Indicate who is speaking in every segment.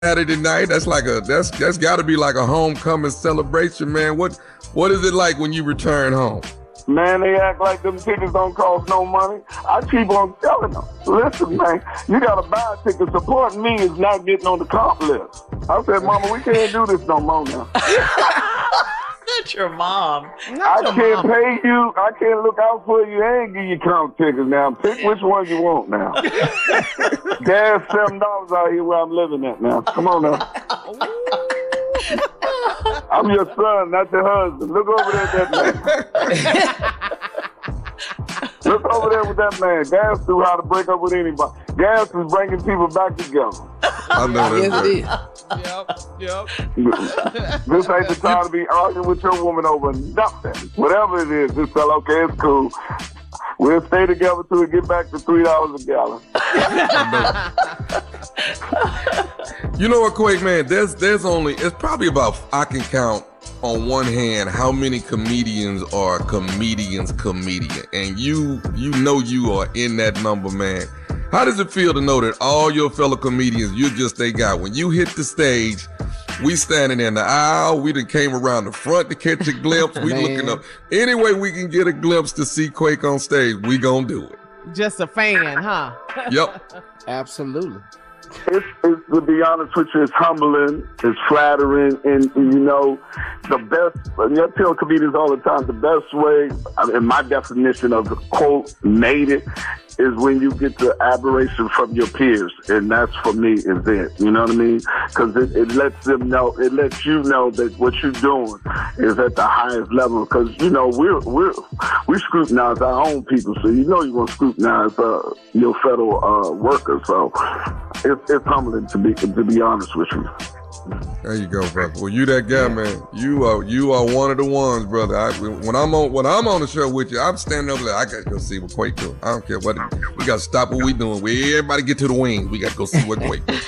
Speaker 1: Saturday night. That's got to be like a homecoming celebration, man. What is it like when you return home?
Speaker 2: Man, they act like them tickets don't cost no money. I keep on telling them, listen, man, you got to buy a ticket. Supporting me is not getting on the comp list. I said, Mama, we can't do this no more now.
Speaker 3: Not your mom.
Speaker 2: I can't pay you. I can't look out for you and give you comp tickets now. Pick which one you want now. Gas $7 out here where I'm living at now. Come on now. I'm your son, not your husband. Look over there at that man. Look over there with that man. Gas knew how to break up with anybody. Gas is bringing people back together.
Speaker 1: I know that.
Speaker 4: Yep.
Speaker 2: This ain't the time to be arguing with your woman over nothing. Whatever it is, just tell, okay, it's cool. We'll stay together till we get back to $3 a gallon.
Speaker 1: You know what, Quake, man? It's probably about, I can count on one hand how many comedians are comedian. And you know you are in that number, man. How does it feel to know that all your fellow comedians, you're just they guy? When you hit the stage, we standing in the aisle, we done came around the front to catch a glimpse, we looking up. Any way we can get a glimpse to see Quake on stage, we gonna do it.
Speaker 4: Just a fan, huh?
Speaker 1: Yep.
Speaker 4: Absolutely.
Speaker 2: It's, to be honest with you, it's humbling, it's flattering, and you know, the best, and I tell comedians all the time, the best way, in my definition of the quote, made it, is when you get the admiration from your peers, and that's for me is it. You know what I mean? Because it lets them know, it lets you know that what you're doing is at the highest level. Because you know we scrutinize our own people, so you know you're gonna scrutinize your fellow workers. So it's humbling to be honest with you.
Speaker 1: There you go, brother. Well, you that guy, man. You are one of the ones, brother. When I'm on the show with you, I'm standing over there. I gotta go see what Quake do. I don't care what we gotta stop what we doing. Everybody get to the wings. We gotta go see what Quake do.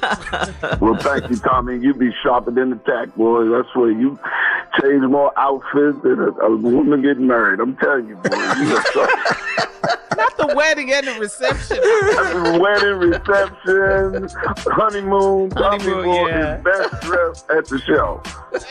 Speaker 2: Well, thank you, Tommy. You be sharper than the tack, boy. That's where you change more outfits than a woman getting married. I'm telling you, boy. You are sharp.
Speaker 4: Not the wedding and the reception.
Speaker 2: Wedding, reception, honeymoon, Tommy boy is best dressed at the show.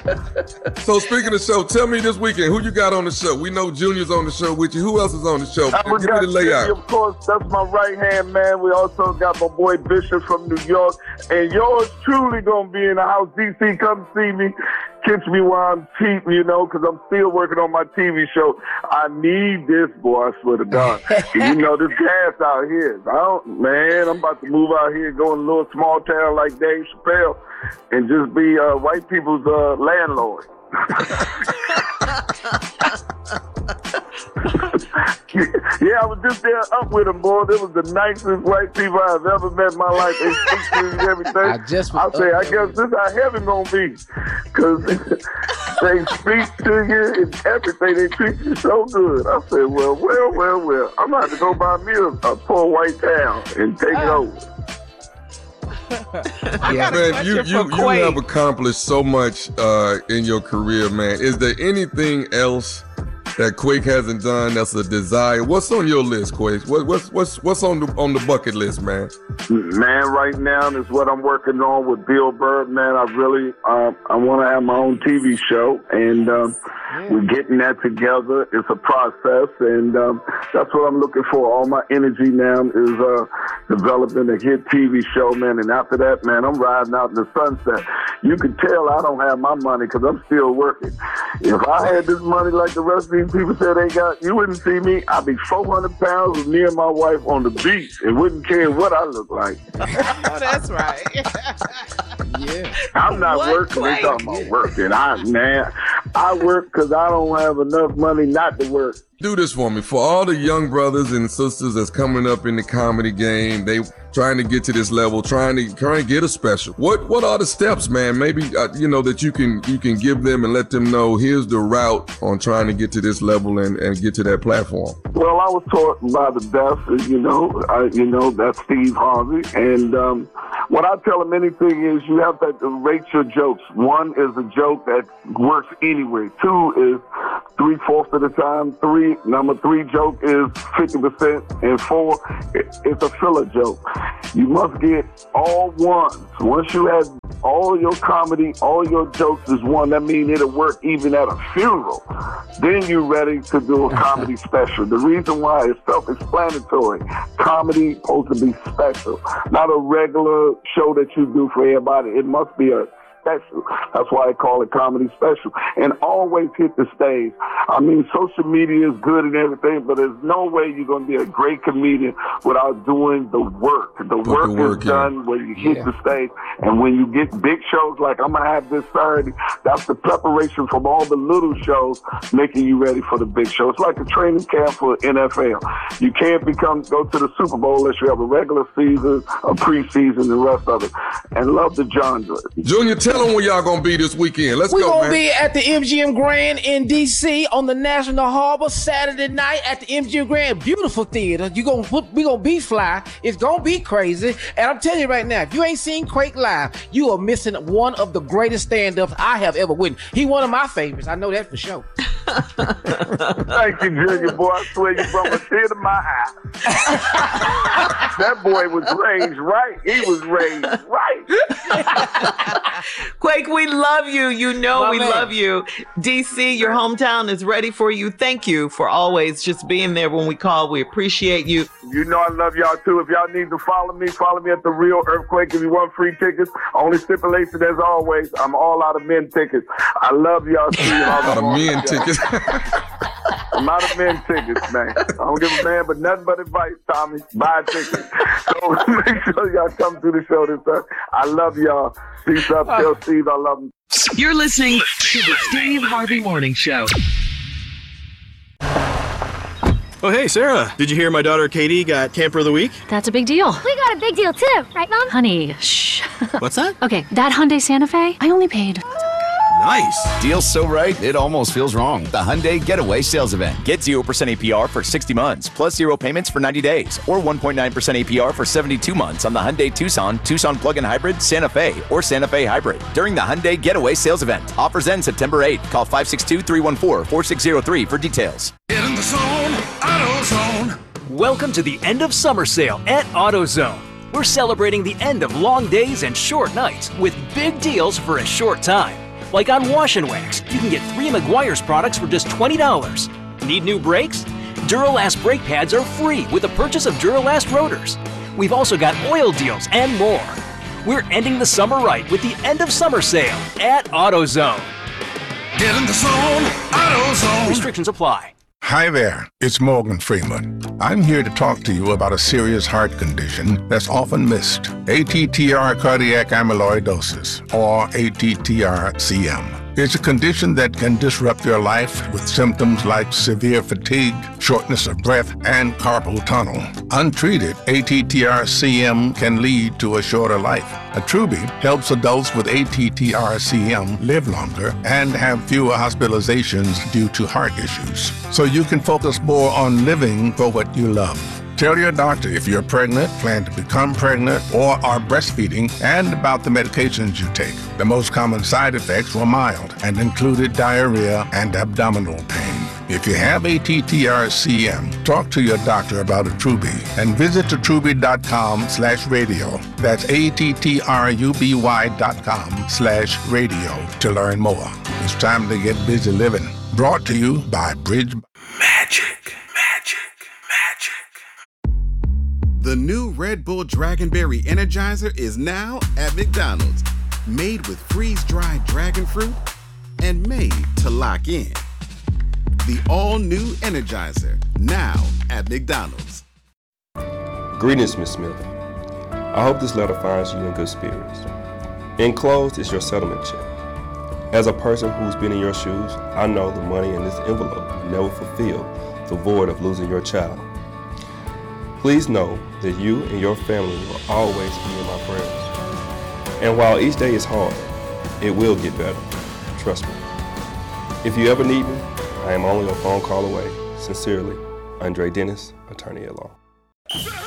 Speaker 1: So speaking of show, tell me this weekend, who you got on the show? We know Junior's on the show with you. Who else is on the show? Give me the layout.
Speaker 2: Of course, that's my right-hand man. We also got my boy Bishop from New York. And yours truly going to be in the house. DC, come see me. Catch me while I'm cheap, you know, because I'm still working on my TV show. I need this, boy, I swear to God. You know, this gas out here. I'm about to move out here, go in a little small town like Dave Chappelle and just be white people's landlord. Yeah, I was just there up with them, boy. They was the nicest white people I've ever met in my life. They speak to me and everything. I guess this is how heaven gonna be. Because they speak to you and everything. They treat you so good. I said, well. I'm gonna have to go buy me a poor white town and take it over.
Speaker 1: Yeah, man, you have accomplished so much in your career, man. Is there anything else that Quake hasn't done that's a desire? What's on your list, Quake? What's on the bucket list, man?
Speaker 2: Man, right now is what I'm working on with Bill Burr. Man, I really I want to have my own TV show, and we're getting that together. It's a process, and that's what I'm looking for. All my energy now is developing a hit TV show, man. And after that, man, I'm riding out in the sunset. You can tell I don't have my money because I'm still working. If I had this money like the rest of these people said they got, you wouldn't see me. I'd be 400 pounds with me and my wife on the beach and wouldn't care what I look like.
Speaker 4: Oh, that's right. Yeah.
Speaker 2: I'm not working. They talking about working. I work because I don't have enough money not to work.
Speaker 1: Do this for me. For all the young brothers and sisters that's coming up in the comedy game, they trying to get to this level, trying to get a special. What are the steps, man? Maybe that you can give them and let them know here's the route on trying to get to this level and get to that platform.
Speaker 2: Well, I was taught by the best, that's Steve Harvey, and What I tell them anything is you have to rate your jokes. One is a joke that works anyway. Two is 3/4 of the time. Number three joke is 50%. And four, it's a filler joke. You must get all ones. Once you have all your comedy, all your jokes is one, that means it'll work even at a funeral. Then you're ready to do a comedy special. The reason why is self-explanatory. Comedy supposed to be special, not a regular show that you do for everybody. It must be a special. That's why I call it comedy special. And always hit the stage. I mean, social media is good and everything, but there's no way you're going to be a great comedian without doing the work. The work is done when you hit the stage. And when you get big shows like I'm going to have this Saturday, that's the preparation from all the little shows making you ready for the big show. It's like a training camp for NFL. You can't go to the Super Bowl unless you have a regular season, a preseason, and the rest of it. And love the genre.
Speaker 1: Junior, tell them where y'all gonna be this weekend. Let's go, man.
Speaker 5: We're gonna be at the MGM Grand in DC on the National Harbor Saturday night at the MGM Grand. Beautiful theater. We gonna be fly. It's gonna be crazy. And I'm telling you right now, if you ain't seen Quake live, you are missing one of the greatest stand-ups I have ever witnessed. He one of my favorites. I know that for sure.
Speaker 2: Thank you, Junior boy. I swear you brought a tear to my eye. That boy was raised right. He was raised right.
Speaker 3: Quake, we love you. You know we love you. DC, your hometown is ready for you. Thank you for always just being there when we call. We appreciate you.
Speaker 2: You know I love y'all too. If y'all need to follow me at The Real Earthquake. If you want free tickets, only stipulation as always, I'm all out of men tickets. I love y'all.
Speaker 1: Out of men tickets.
Speaker 2: I'm out of men tickets, man. I don't give a man but nothing but advice, Tommy. Buy tickets. So make sure y'all come to the show this time. I love y'all. Peace up. Tell Steve I love him.
Speaker 6: You're listening to the Steve Harvey Morning Show.
Speaker 7: Oh, hey, Sarah. Did you hear my daughter Katie got Camper of the Week?
Speaker 8: That's a big deal.
Speaker 9: We got a big deal too, right, Mom?
Speaker 8: Honey, shh.
Speaker 7: What's that?
Speaker 8: Okay, that Hyundai Santa Fe, I only paid...
Speaker 7: Nice.
Speaker 10: Deal's so right, it almost feels wrong. The Hyundai Getaway Sales Event. Get 0% APR for 60 months, plus 0 payments for 90 days, or 1.9% APR for 72 months on the Hyundai Tucson, Tucson Plug-in Hybrid, Santa Fe, or Santa Fe Hybrid during the Hyundai Getaway Sales Event. Offers end September 8th. Call 562-314-4603 for details.
Speaker 11: Get in the zone, AutoZone. Welcome to the end of summer sale at AutoZone. We're celebrating the end of long days and short nights with big deals for a short time. Like on Wash and Wax, you can get 3 Meguiar's products for just $20. Need new brakes? Duralast brake pads are free with the purchase of Duralast rotors. We've also got oil deals and more. We're ending the summer right with the end of summer sale at AutoZone. Get in the zone, AutoZone. Restrictions apply.
Speaker 12: Hi there, it's Morgan Freeman. I'm here to talk to you about a serious heart condition that's often missed. ATTR cardiac amyloidosis, or ATTR-CM. It's a condition that can disrupt your life with symptoms like severe fatigue, shortness of breath, and carpal tunnel. Untreated, ATTR-CM can lead to a shorter life. Attruby helps adults with ATTR-CM live longer and have fewer hospitalizations due to heart issues. So you can focus more on living for what you love. Tell your doctor if you're pregnant, plan to become pregnant, or are breastfeeding, and about the medications you take. The most common side effects were mild and included diarrhea and abdominal pain. If you have ATTR-CM, talk to your doctor about Attruby and visit attruby.com/radio. That's ATTRUBY.com/radio to learn more. It's time to get busy living. Brought to you by Bridge
Speaker 11: Magic.
Speaker 13: The new Red Bull Dragonberry Energizer is now at McDonald's. Made with freeze-dried dragon fruit and made to lock in. The all-new Energizer, now at McDonald's.
Speaker 14: Greetings, Miss Smith. I hope this letter finds you in good spirits. Enclosed is your settlement check. As a person who's been in your shoes, I know the money in this envelope will never fulfill the void of losing your child. Please know that you and your family will always be in my prayers. And while each day is hard, it will get better. Trust me. If you ever need me, I am only a phone call away. Sincerely, Andre Dennis, attorney at law.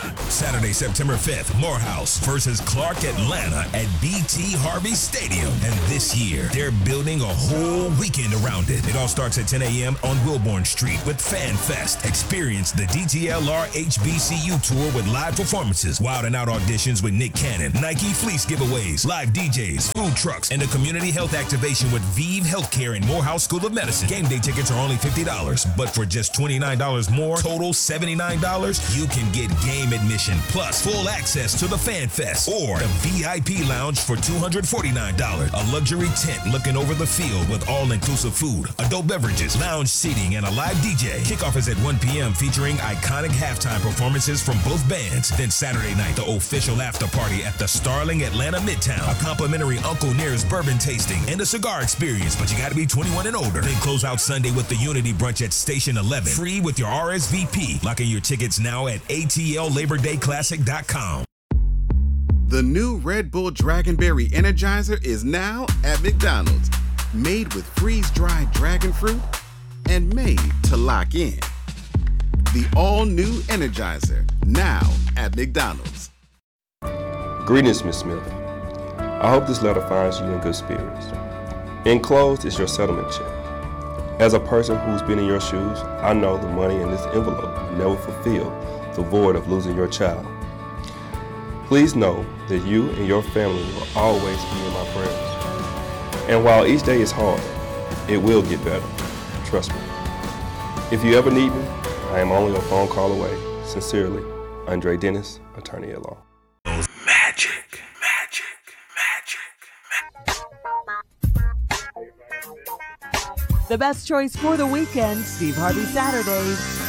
Speaker 15: Saturday, September 5th, Morehouse versus Clark Atlanta at BT Harvey Stadium. And this year, they're building a whole weekend around it. It all starts at 10 a.m. on Wilbourn Street with Fan Fest. Experience the DTLR HBCU tour with live performances, Wild and Out auditions with Nick Cannon, Nike fleece giveaways, live DJs, food trucks, and a community health activation with ViV Healthcare and Morehouse School of Medicine. Game day tickets are only $50, but for just $29 more, total $79, you can get game admission plus full access to the Fan Fest or the VIP lounge for $249. A luxury tent looking over the field with all-inclusive food, adult beverages, lounge seating, and a live DJ. Kickoff is at 1 p.m. featuring iconic halftime performances from both bands. Then Saturday night, the official after party at the Starling Atlanta Midtown. A complimentary Uncle Near's bourbon tasting and a cigar experience, but you gotta be 21 and older. Then close out Sunday with the Unity Brunch at Station 11. Free with your RSVP. Lock in your tickets now at ATLLaborDayClassic.com.
Speaker 13: The new Red Bull Dragonberry Energizer is now at McDonald's. Made with freeze-dried dragon fruit and made to lock in. The all-new Energizer, now at McDonald's.
Speaker 14: Greetings, Miss Smith. I hope this letter finds you in good spirits. Enclosed is your settlement check. As a person who's been in your shoes, I know the money in this envelope will never fulfill the void of losing your child. Please know that you and your family will always be in my prayers. And while each day is hard, it will get better. Trust me. If you ever need me, I am only a phone call away. Sincerely, Andre Dennis, attorney at law.
Speaker 15: Magic.
Speaker 16: The best choice for the weekend, Steve Harvey Saturdays.